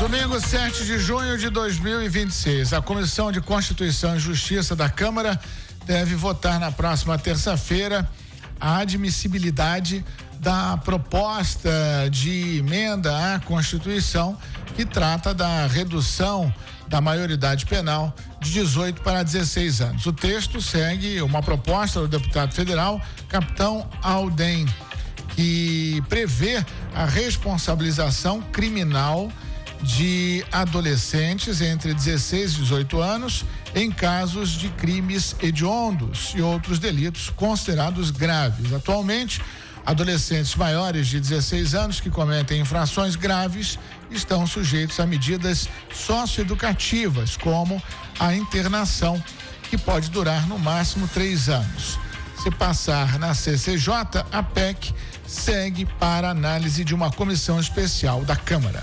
Domingo 7 de junho de 2026. A Comissão de Constituição e Justiça da Câmara deve votar na próxima terça-feira a admissibilidade da proposta de emenda à Constituição que trata da redução da maioridade penal de 18 para 16 anos. O texto segue uma proposta do deputado federal Capitão Alden, que prevê a responsabilização criminal de adolescentes entre 16 e 18 anos em casos de crimes hediondos e outros delitos considerados graves. Atualmente, adolescentes maiores de 16 anos que cometem infrações graves estão sujeitos a medidas socioeducativas, como a internação, que pode durar no máximo 3 anos. Se passar na CCJ, a PEC segue para análise de uma comissão especial da Câmara.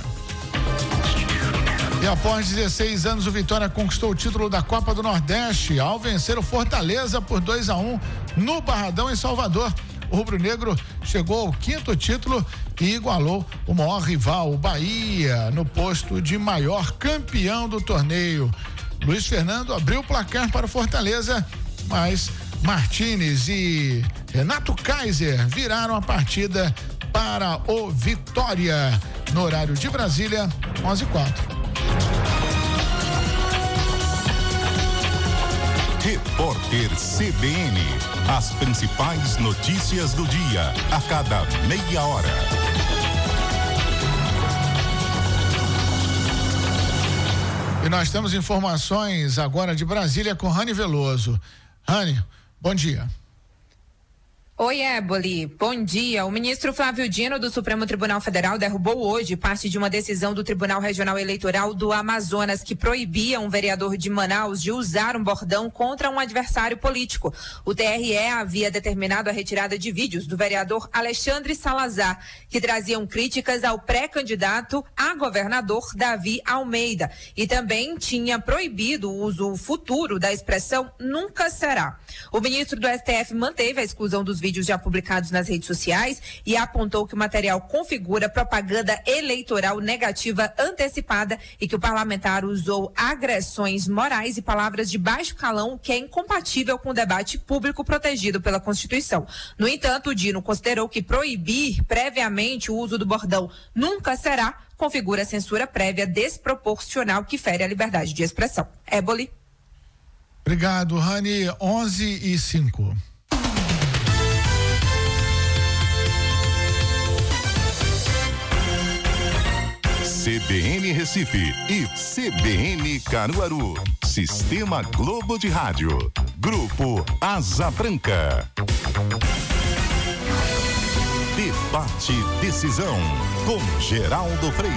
E após 16 anos, o Vitória conquistou o título da Copa do Nordeste ao vencer o Fortaleza por 2-1 no Barradão, em Salvador. O rubro-negro chegou ao 5º título e igualou o maior rival, o Bahia, no posto de maior campeão do torneio. Luiz Fernando abriu o placar para o Fortaleza, mas Martínez e Renato Kaiser viraram a partida para o Vitória. No horário de Brasília, 11h04. Repórter CBN. As principais notícias do dia, a cada meia hora. E nós temos informações agora de Brasília com Rani Veloso. Rani, bom dia. Oi, Éboli. Bom dia. O ministro Flávio Dino do Supremo Tribunal Federal derrubou hoje parte de uma decisão do Tribunal Regional Eleitoral do Amazonas que proibia um vereador de Manaus de usar um bordão contra um adversário político. O TRE havia determinado a retirada de vídeos do vereador Alexandre Salazar, que traziam críticas ao pré-candidato a governador Davi Almeida, e também tinha proibido o uso futuro da expressão "nunca será". O ministro do STF manteve a exclusão dos vídeos já publicados nas redes sociais e apontou que o material configura propaganda eleitoral negativa antecipada e que o parlamentar usou agressões morais e palavras de baixo calão, que é incompatível com o debate público protegido pela Constituição. No entanto, o Dino considerou que proibir previamente o uso do bordão "nunca será" configura censura prévia desproporcional que fere a liberdade de expressão. Éboli. Obrigado, Rani. 11h05. CBN Recife e CBN Caruaru. Sistema Globo de Rádio. Grupo Asa Branca. Debate Decisão com Geraldo Freire.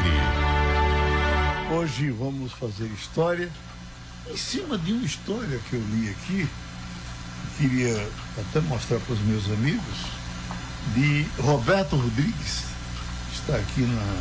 Hoje vamos fazer história em cima de uma história que eu li aqui, queria até mostrar para os meus amigos, de Roberto Rodrigues, que está aqui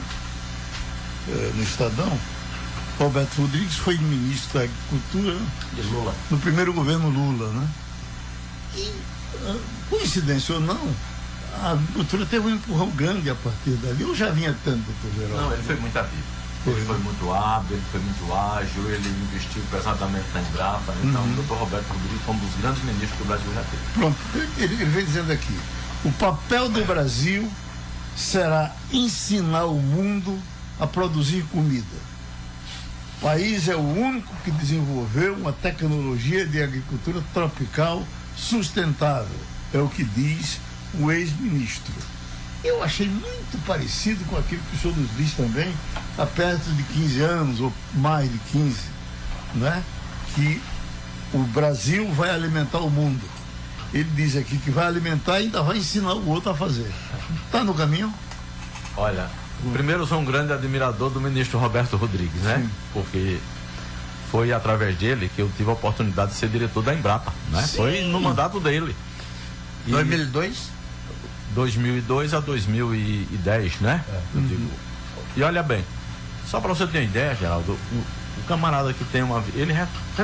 no Estadão. Roberto Rodrigues foi ministro da Agricultura de Lula, no primeiro governo Lula, né? E, coincidência ou não, a agricultura teve um empurrão grande a partir dali. Eu já vinha tanto, doutor Geraldo. Não, ele foi muito hábil. Ele foi muito hábil, ele foi muito ágil, ele investiu pesadamente na Embrapa. Então, o doutor Roberto Rodrigues foi um dos grandes ministros que o Brasil já teve. Pronto, ele vem dizendo aqui: o papel do Brasil será ensinar o mundo a produzir comida. O país é o único que desenvolveu uma tecnologia de agricultura tropical sustentável, é o que diz o ex-ministro. Eu achei muito parecido com aquilo que o senhor nos diz também há perto de 15 anos, ou mais de 15, né? Que o Brasil vai alimentar o mundo. Ele diz aqui que vai alimentar e ainda vai ensinar o outro a fazer. Está no caminho? Olha, primeiro eu sou um grande admirador do ministro Roberto Rodrigues, né? Sim. Porque foi através dele que eu tive a oportunidade de ser diretor da Embrapa, né? Sim. Foi no mandato dele. 2002 a 2010, né? Eu digo. E olha bem, só para você ter uma ideia, Geraldo, o camarada que tem ele